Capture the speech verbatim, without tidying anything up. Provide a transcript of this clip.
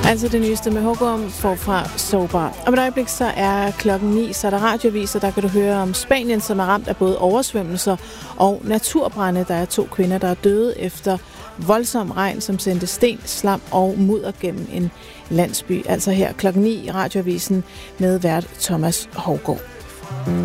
Altså det nyeste med Hågum forfra Sårbar. Om et øjeblik så er klokken ni, så er der radioaviser, der kan du høre om Spanien, som er ramt af både oversvømmelser og naturbrande. Der er to kvinder, der er døde efter voldsom regn, som sendte sten, slam og mudder gennem en landsby. Altså her klokken ni i radioavisen med vært Thomas Hougaard.